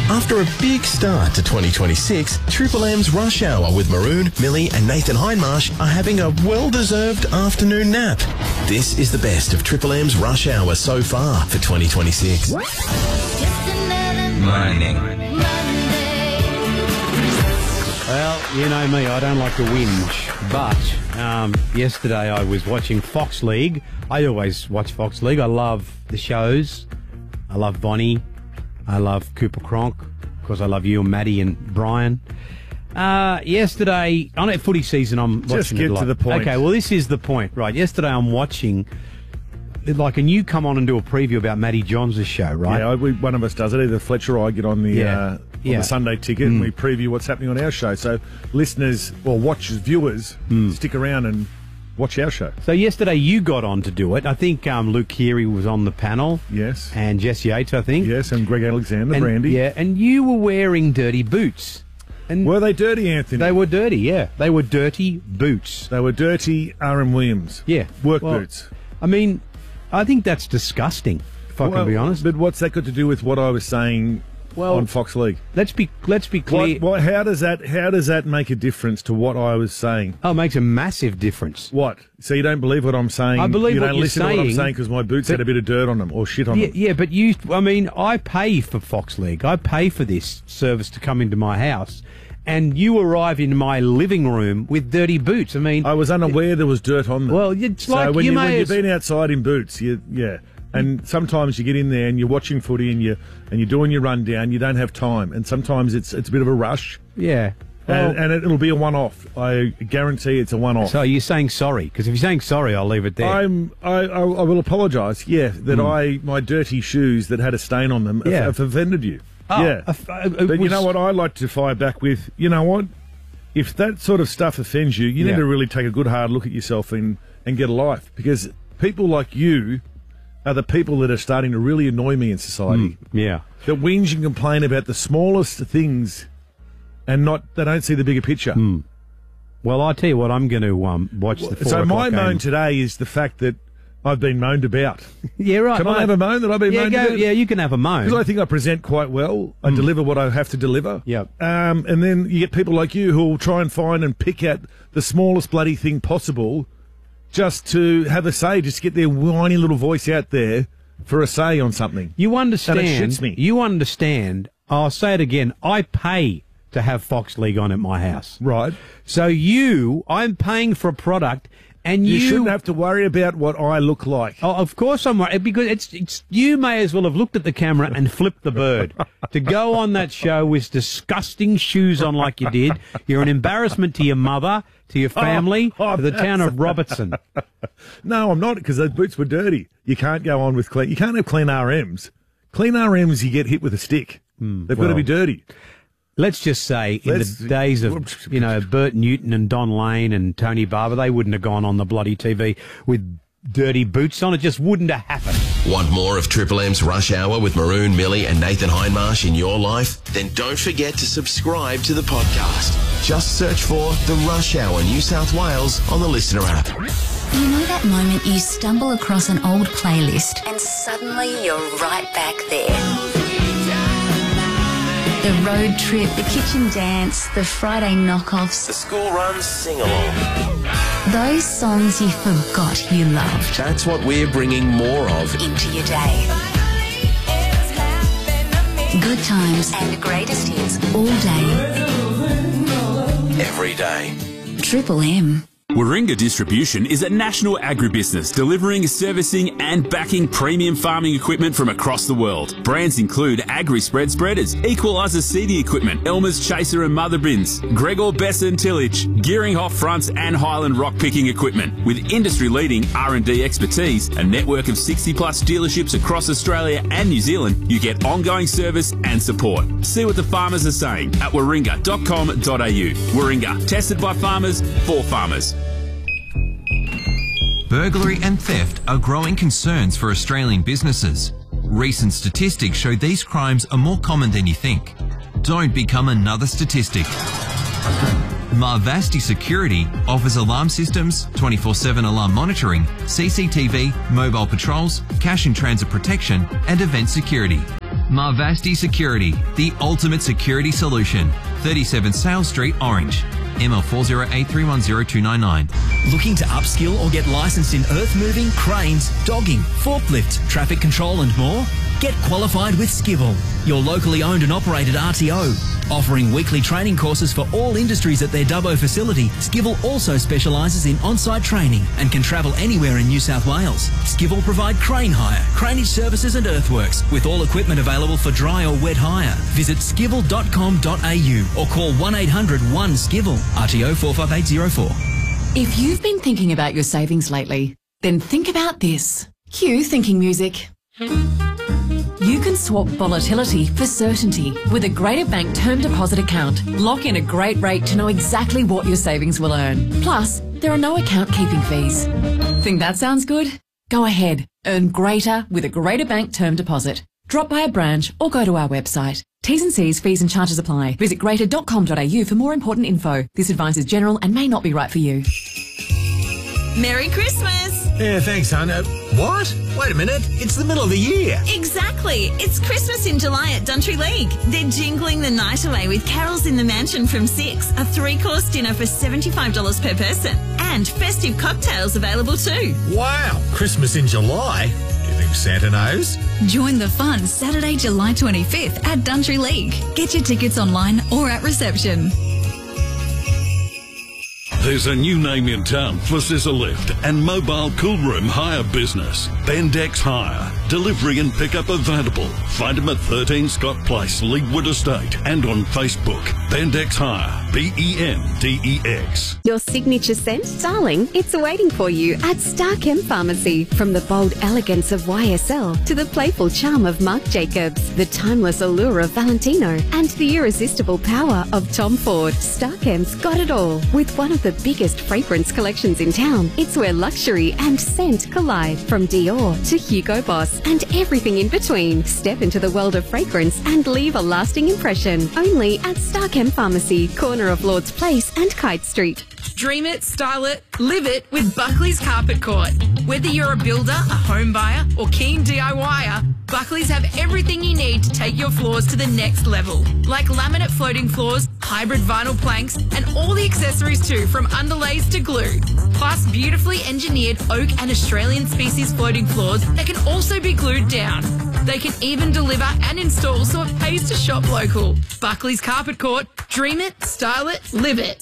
After a big start to 2026, Triple M's Rush Hour with Maroon, Millie and Nathan Hindmarsh are having a well-deserved afternoon nap. This is the best of Triple M's Rush Hour so far for 2026. Morning. Well, you know me, I don't like to whinge, but yesterday I was watching Fox League. I always watch Fox League. I love the shows. I love Bonnie. I love Cooper Cronk. Of course, I love you and Maddie and Brian. Yesterday, on footy season, I'm watching Just get it to the point. Okay, well, this is the point, right? Yesterday I'm watching, and you come on and do a preview about Matty Johns' show, right? Yeah, one of us does it. Either Fletcher or I get on the the Sunday ticket and we preview what's happening on our show. So listeners or watchers, viewers, stick around and watch our show. So yesterday you got on to do it. I think Luke Keary was on the panel. Yes. And Jess Yates, I think. Yes, and Greg Alexander, Brandy. Yeah, and you were wearing dirty boots. And were they dirty, Anthony? They were dirty, yeah. They were dirty boots. They were dirty R.M. Williams. Yeah. Work boots. I mean, I think that's disgusting, if I can be honest. But what's that got to do with what I was saying on Fox League? Let's be clear. How does that make a difference to what I was saying? Oh, it makes a massive difference. What? So you don't believe what I'm saying? I believe you what don't you're listen saying. to what I'm saying because my boots had a bit of dirt on them or shit on them. Yeah, but I pay for Fox League. I pay for this service to come into my house. And you arrive in my living room with dirty boots. I mean, I was unaware there was dirt on them. Well, it's so like when you've been outside in boots, and sometimes you get in there and you're watching footy and you're doing your rundown. You don't have time, and sometimes it's a bit of a rush. Yeah, and it'll be a one-off. I guarantee it's a one-off. So you're saying sorry? Because if you're saying sorry, I'll leave it there. I will apologise. Yeah, that my dirty shoes that had a stain on them have offended you. Oh, yeah, but you know what? I like to fire back with. You know what? If that sort of stuff offends you, you need to really take a good hard look at yourself and get a life, because people like you are the people that are starting to really annoy me in society. Yeah, that whinge and complain about the smallest things, and they don't see the bigger picture. Well, I tell you what, I'm going to watch the 4 So my o'clock moan game. Today is the fact that I've been moaned about. Yeah, right. Can I have a moan that I've been moaned about? Yeah, you can have a moan. Because I think I present quite well. I deliver what I have to deliver. Yep. And then you get people like you who will try and find and pick at the smallest bloody thing possible just to have a say, just get their whiny little voice out there for a say on something. You understand? And it shits me. You understand? I'll say it again. I pay to have Fox League on at my house. Right. So I'm paying for a product. And you shouldn't have to worry about what I look like. Oh, of course I'm worried, because it's you may as well have looked at the camera and flipped the bird. To go on that show with disgusting shoes on like you did, you're an embarrassment to your mother, to your family, to the town of Robertson. No, I'm not, because those boots were dirty. You can't go on with clean. You can't have clean RMs. Clean RMs, you get hit with a stick. They've got to be dirty. Let's just say, in the days of, Bert Newton and Don Lane and Tony Barber, they wouldn't have gone on the bloody TV with dirty boots on. It just wouldn't have happened. Want more of Triple M's Rush Hour with Maroon, Millie and Nathan Hindmarsh in your life? Then don't forget to subscribe to the podcast. Just search for The Rush Hour New South Wales on the Listener app. You know that moment you stumble across an old playlist and suddenly you're right back there? The road trip, the kitchen dance, the Friday knockoffs. The school runs sing-along. Those songs you forgot you loved. That's what we're bringing more of into your day. Good times and greatest hits all day. every day. Triple M. Warringah Distribution is a national agribusiness delivering, servicing and backing premium farming equipment from across the world. Brands include AgriSpread spreaders, Equalizer seeding equipment, Elmer's Chaser and Mother Bins, Gregor Besson tillage, Gearinghoff fronts and Highland rock picking equipment. With industry-leading R&D expertise, a network of 60-plus dealerships across Australia and New Zealand, you get ongoing service and support. See what the farmers are saying at warringah.com.au. Warringah, tested by farmers for farmers. Burglary and theft are growing concerns for Australian businesses. Recent statistics show these crimes are more common than you think. Don't become another statistic. Marvasti Security offers alarm systems, 24/7 alarm monitoring, CCTV, mobile patrols, cash and transit protection, and event security. Marvasti Security, the ultimate security solution. 37 Sale Street, Orange. ML 4083102999. Looking to upskill or get licensed in earth moving, cranes, dogging, forklifts, traffic control and more? Get qualified with Skivel, your locally owned and operated RTO. Offering weekly training courses for all industries at their Dubbo facility, Skivel also specialises in on-site training and can travel anywhere in New South Wales. Skivel provide crane hire, craneage services and earthworks, with all equipment available for dry or wet hire. Visit skivel.com.au or call 1800-1-SKIVEL, RTO 45804. If you've been thinking about your savings lately, then think about this. Cue thinking music. You can swap volatility for certainty with a Greater Bank term deposit account. Lock in a great rate to know exactly what your savings will earn. Plus, there are no account keeping fees. Think that sounds good? Go ahead. Earn greater with a Greater Bank term deposit. Drop by a branch or go to our website. T's and C's, fees and charges apply. Visit greater.com.au for more important info. This advice is general and may not be right for you. Merry Christmas! Yeah, thanks, hon. What? Wait a minute. It's the middle of the year. Exactly. It's Christmas in July at Duntry League. They're jingling the night away with carols in the mansion from 6, a 3-course dinner for $75 per person, and festive cocktails available too. Wow. Christmas in July? Do you think Santa knows? Join the fun Saturday, July 25th at Duntry League. Get your tickets online or at reception. There's a new name in town for scissor lift and mobile cool room hire business. Bendex Hire. Delivery and pickup available. Find them at 13 Scott Place, Leaguewood Estate, and on Facebook. Bendex Hire. BENDEX. Your signature scent, darling, it's waiting for you at Starchem Pharmacy. From the bold elegance of YSL to the playful charm of Marc Jacobs, the timeless allure of Valentino, and the irresistible power of Tom Ford, Starchem's got it all. With one of the biggest fragrance collections in town, it's where luxury and scent collide. From Dior to Hugo Boss and everything in between. Step into the world of fragrance and leave a lasting impression. Only at Starchem Pharmacy, corner of Lord's Place and Kite Street. Dream it, style it, live it with Buckley's Carpet Court. Whether you're a builder, a home buyer, or keen DIYer, Buckley's have everything you need to take your floors to the next level. Like laminate floating floors, hybrid vinyl planks, and all the accessories too, from underlays to glue. Plus beautifully engineered oak and Australian species floating floors that can also be glued down. They can even deliver and install, so it pays to shop local. Buckley's Carpet Court. Dream it, style it, live it.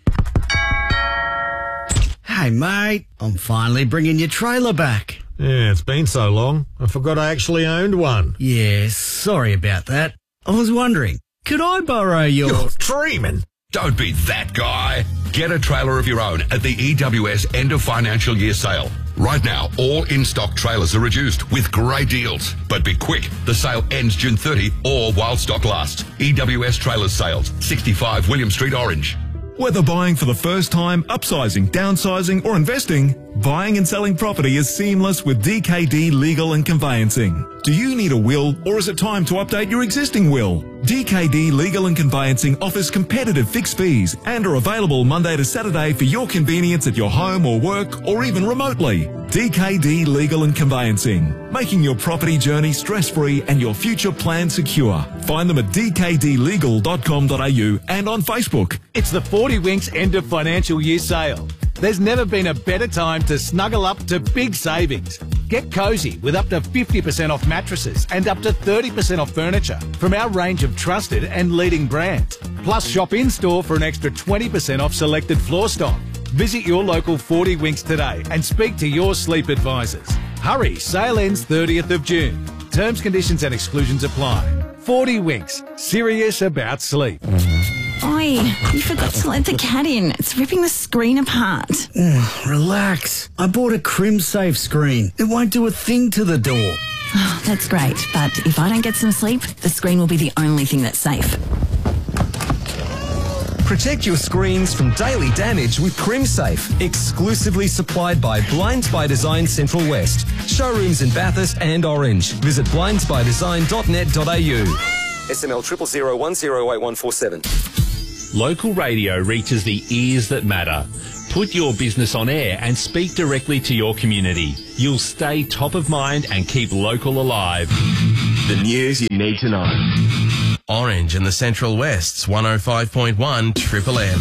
Hey, mate, I'm finally bringing your trailer back. Yeah, it's been so long. I forgot I actually owned one. Yeah, sorry about that. I was wondering, could I borrow your... You're dreaming. Don't be that guy. Get a trailer of your own at the EWS end of financial year sale. Right now, all in-stock trailers are reduced with great deals. But be quick. The sale ends June 30 or while stock lasts. EWS Trailers Sales, 65 William Street, Orange. Whether buying for the first time, upsizing, downsizing, or investing, buying and selling property is seamless with DKD Legal and Conveyancing. Do you need a will, or is it time to update your existing will? DKD Legal and Conveyancing offers competitive fixed fees and are available Monday to Saturday for your convenience at your home or work, or even remotely. DKD Legal and Conveyancing, making your property journey stress-free and your future plan secure. Find them at dkdlegal.com.au and on Facebook. It's the 40 Winks end of financial year sale. There's never been a better time to snuggle up to big savings. Get cosy with up to 50% off mattresses and up to 30% off furniture from our range of trusted and leading brands. Plus shop in-store for an extra 20% off selected floor stock. Visit your local 40 Winks today and speak to your sleep advisors. Hurry, sale ends 30th of June. Terms, conditions and exclusions apply. 40 Winks, serious about sleep. Oi, you forgot to let the cat in. It's ripping the screen apart. Relax. I bought a CrimSafe screen. It won't do a thing to the door. Oh, that's great, but if I don't get some sleep, the screen will be the only thing that's safe. Protect your screens from daily damage with CrimSafe, exclusively supplied by Blinds by Design Central West. Showrooms in Bathurst and Orange. Visit blindsbydesign.net.au. SML 00108147. Local radio reaches the ears that matter. Put your business on air and speak directly to your community. You'll stay top of mind and keep local alive. The news you need to know. Orange and the Central West's 105.1 Triple M.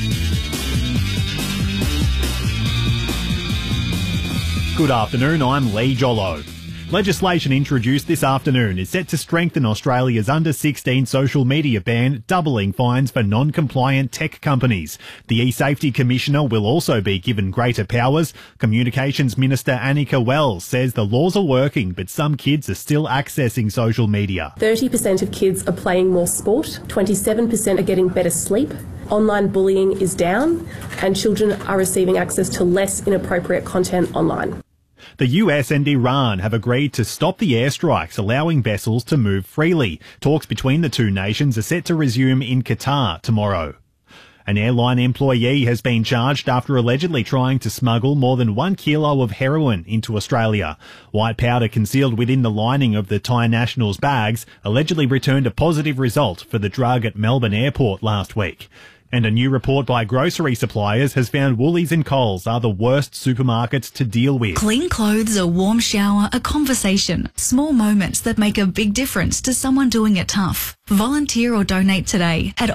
Good afternoon, I'm Lee Jollo. Legislation introduced this afternoon is set to strengthen Australia's under-16 social media ban, doubling fines for non-compliant tech companies. The E-Safety Commissioner will also be given greater powers. Communications Minister Annika Wells says the laws are working, but some kids are still accessing social media. 30% of kids are playing more sport, 27% are getting better sleep. Online bullying is down, and children are receiving access to less inappropriate content online. The US and Iran have agreed to stop the airstrikes, allowing vessels to move freely. Talks between the two nations are set to resume in Qatar tomorrow. An airline employee has been charged after allegedly trying to smuggle more than 1 kilo of heroin into Australia. White powder concealed within the lining of the Thai national's bags allegedly returned a positive result for the drug at Melbourne Airport last week. And a new report by grocery suppliers has found Woolies and Coles are the worst supermarkets to deal with. Clean clothes, a warm shower, a conversation. Small moments that make a big difference to someone doing it tough. Volunteer or donate today at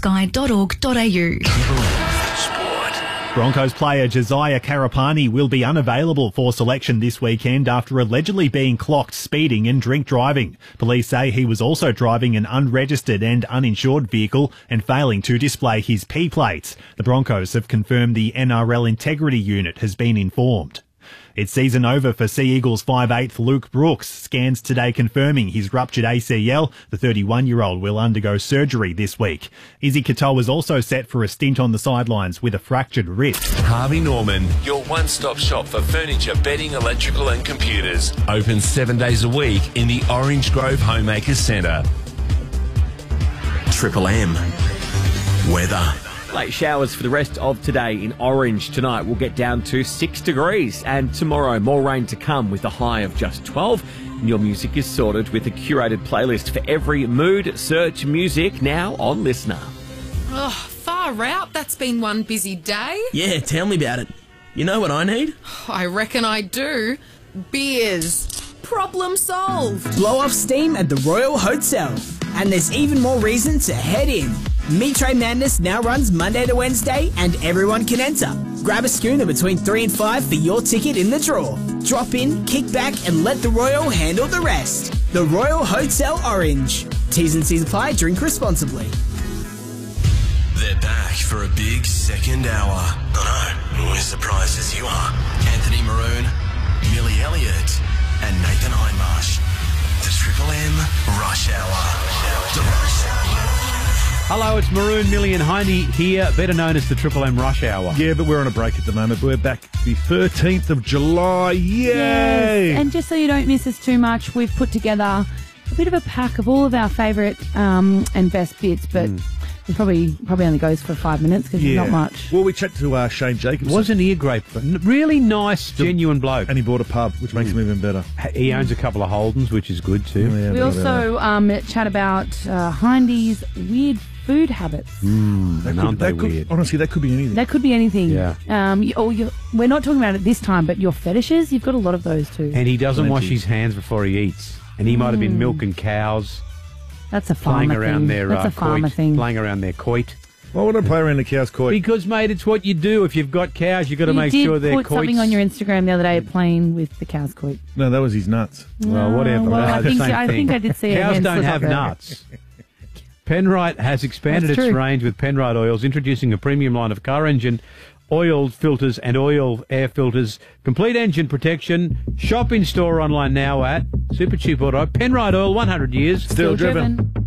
orangesky.org.au. Broncos player Josiah Karapani will be unavailable for selection this weekend after allegedly being clocked speeding and drink driving. Police say he was also driving an unregistered and uninsured vehicle and failing to display his P plates. The Broncos have confirmed the NRL Integrity Unit has been informed. It's season over for Sea Eagles 5'8" Luke Brooks. Scans today confirming his ruptured ACL. The 31-year-old will undergo surgery this week. Izzy Katoa is also set for a stint on the sidelines with a fractured wrist. Harvey Norman, your one-stop shop for furniture, bedding, electrical and computers. Open 7 days a week in the Orange Grove Homemakers Centre. Triple M. Weather. Late showers for the rest of today in Orange. Tonight we'll get down to 6 degrees, and tomorrow more rain to come with a high of just 12. And your music is sorted with a curated playlist for every mood. Search music now on Listener. Oh, far out. That's been one busy day. Yeah, tell me about it. You know what I need? I reckon I do. Beers. Problem solved. Blow off steam at the Royal Hotel. And there's even more reason to head in. Meat Tray Madness now runs Monday to Wednesday, and everyone can enter. Grab a schooner between 3 and 5 for your ticket in the draw. Drop in, kick back, and let the Royal handle the rest. The Royal Hotel Orange. T's and C's apply. Drink responsibly. They're back for a big second hour. I know, we're surprised as you are. Anthony Maroon, Millie Elliott, and Nathan Hindmarsh. The Triple M Rush Hour. The Rush Hour. Hello, it's Maroon, Millie and Hindy here, better known as the Triple M Rush Hour. Yeah, but we're on a break at the moment. We're back the 13th of July. Yay! Yes. And just so you don't miss us too much, we've put together a bit of a pack of all of our favourite and best bits, but it probably only goes for 5 minutes because there's not much. Well, we chat to Shane Jacobson. Wasn't he a great, really nice, genuine bloke? And he bought a pub, which makes him even better. He owns a couple of Holdens, which is good too. We also chat about Hindy's weird food habits. Aren't they weird? Honestly, that could be anything. That could be anything. Yeah. We're not talking about it this time, but your fetishes, you've got a lot of those too. And he doesn't wash his hands before he eats. And he might have been milking cows. That's a farmer around thing. their That's a farmer thing. Playing around their coit. Why would I play around the cow's coit? Because, mate, it's what you do. If you've got cows, you've got to make sure they're You did put something on your Instagram the other day playing with the cow's coit. No, that was his nuts. Well, whatever. Well, I think I did see cows a don't have nuts. Penrite has expanded its range with Penrite Oils, introducing a premium line of car engine oil filters and oil air filters. Complete engine protection. Shop in store online now at Supercheap Auto. Penrite Oil, 100 years. Still driven.